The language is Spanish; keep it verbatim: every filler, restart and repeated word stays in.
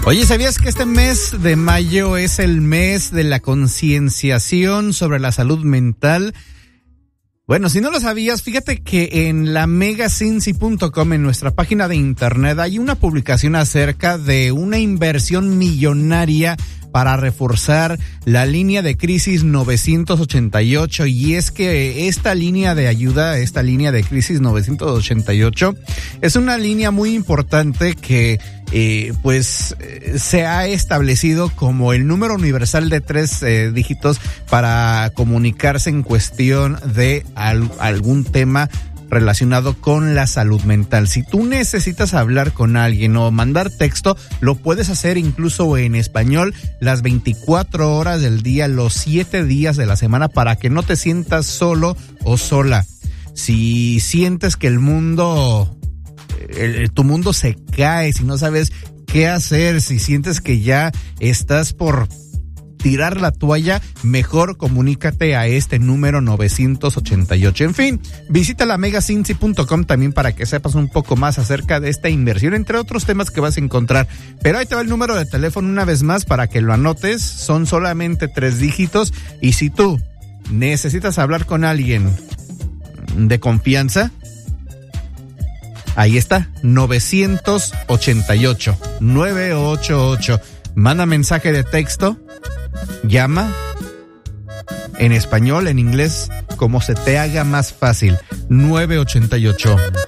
Oye, ¿sabías que este mes de mayo es el mes de la concienciación sobre la salud mental? Bueno, si no lo sabías, fíjate que en la mega cincy punto com, en nuestra página de internet, hay una publicación acerca de una inversión millonaria para reforzar la línea de crisis novecientos ochenta y ocho, y es que esta línea de ayuda, esta línea de crisis novecientos ochenta y ocho, es una línea muy importante que eh, pues eh, se ha establecido como el número universal de tres eh, dígitos para comunicarse en cuestión de al, algún tema relacionado con la salud mental. Si tú necesitas hablar con alguien o mandar texto, lo puedes hacer incluso en español las veinticuatro horas del día, los siete días de la semana, para que no te sientas solo o sola. Si sientes que el mundo, el, tu mundo se cae, si no sabes qué hacer, si sientes que ya estás por tirar la toalla, mejor comunícate a este número novecientos ochenta y ocho. En fin, visita la mega cincy punto com también para que sepas un poco más acerca de esta inversión, entre otros temas que vas a encontrar. Pero ahí te va el número de teléfono una vez más para que lo anotes. Son solamente tres dígitos, y si tú necesitas hablar con alguien de confianza, ahí está, novecientos ochenta y ocho, nueve ocho ocho. Manda mensaje de texto, llama en español, en inglés, como se te haga más fácil. nueve ochenta y ocho.